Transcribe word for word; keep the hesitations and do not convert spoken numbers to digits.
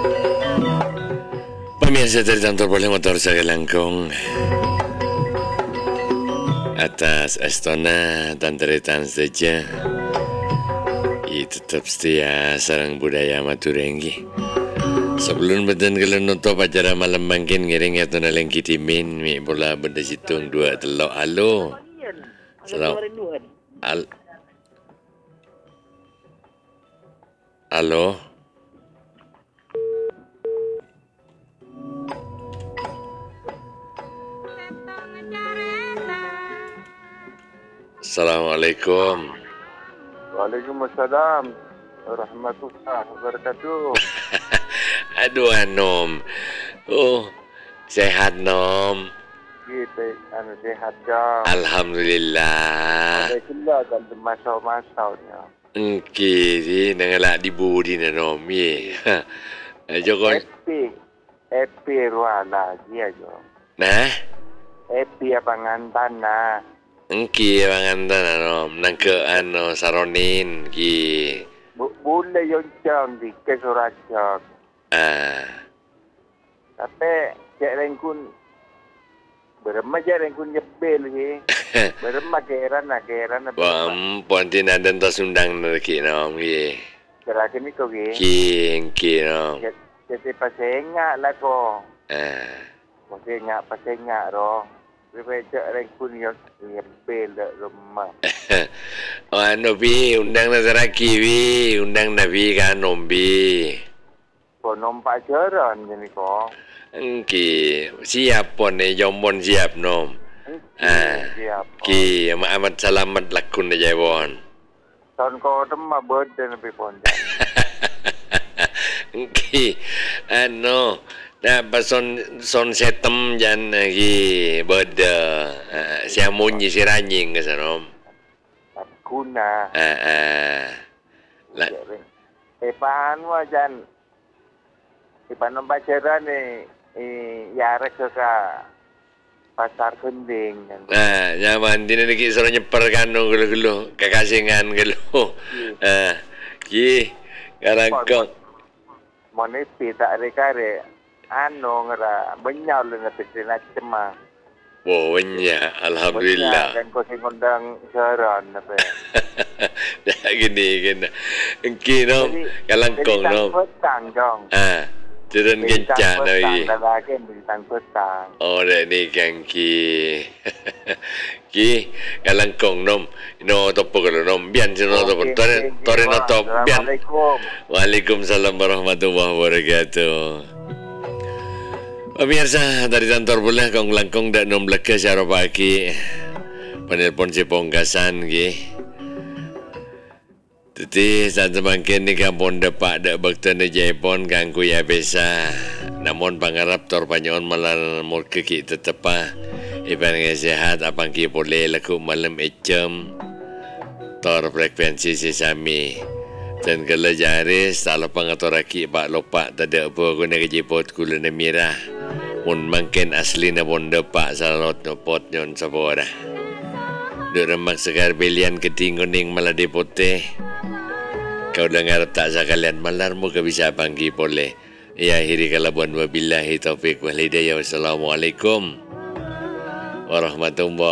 Pemirsa dari kantor boleh motor saya langkung atas Astona dan teritan saja. I tetap setia sarang budaya Maturenggi. Sebelum beden kalian nutup acara malam bangkin ngiring atau naleng kitimin mi bola benda situng dua telok halo. Salam. Al. Halo. Assalamualaikum. Waalaikumsalam warahmatullahi wabarakatuh. Aduh Anom. Oh, sehat Nom. Kita anu sehat jam. Alhamdulillah. Alhamdulillah dan masau-masaunya. Engki di nangalak di budi na Nom ye. Jokon. Happy. Happy ruala dia jo. Nah, Happy apa ngantan na. engki bangan na Nom nang ke ano saronin ki. Boleh yung jam di kesurajak. Ah. Tapi cek rengkun berema cek rengkun nyebel ye. Berema keran na keran na. Bam, pontin ada tas undang na ki Nom ye. Kira kini kau ye. Ki engki Nom. Jadi pasengak lah ko. Ah. Pasengak pasengak ro. Lebih cek rengkun yang nyebel dak rumah. Oh ano bi undang na saraki bi undang na bi kan Nom bi. Ko nompak jaran jadi ko. Engki siap pon eh jombon siap Nom. Ah. Siap. Ki amat amat selamat lakun na jawon. Tahun ko demma birthday lebih pon. Engki ano na pason son setem jan lagi beda uh, si amunyi si ranjing ke sana. Kuna. Ah ah. La Eh pan wajan. Ipan nompak jaran ni eh yarek ke pasar kending. ah zaman dina lagi suruh nyeper kanu gelo-gelo kakasingan gelo. Ah ki karangkong Mone pita rekare anu ngera benyal le ngetina cema. Bonya alhamdulillah. Kan ko sing ngundang jaran apa. Dah gini gini. Engki Nom kalangkong Nom. Petang dong. Ah, turun kencang lagi. Petang lagi bintang petang. Oh, dah ni kan ki. Ki kalangkong Nom. No topo kalau Nom bian sino topo. Tore tore no top bian. Assalamualaikum. Waalaikumsalam warahmatullahi wabarakatuh. Pemirsa dari kantor bola kong langkong dak Nom leke syaro pagi. Penelpon si pongkasan ki. Teti saat semakin ni kampung depak dak bakta ne Jaipon kangku ya besa. Namun pangarap tor panyon malar murke ki tetepa. Iban ngai sehat apang ki boleh laku malam ecem. Tor frekuensi sesami. Dan kalau jaris salah pangatoraki pak lopak tak ada apa guna kejipot kula na mirah. Mun mangken asli na bonda pak salot no pot nyon sabora. Duk remak sekar belian ketinggon ning malade putih. Kau dengar tak sekalian malar muka bisa panggi boleh. Ya akhiri kalabuan wabillahi taufiq wal hidayah. Wassalamualaikum warahmatullahi